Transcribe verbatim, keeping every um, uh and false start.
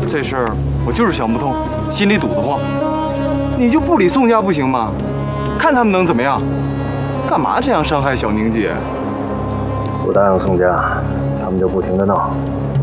这事儿我就是想不通，心里堵得慌。你就不理宋家不行吗？看他们能怎么样？干嘛这样伤害小宁姐？ 不答应宋家，他们就不停的闹。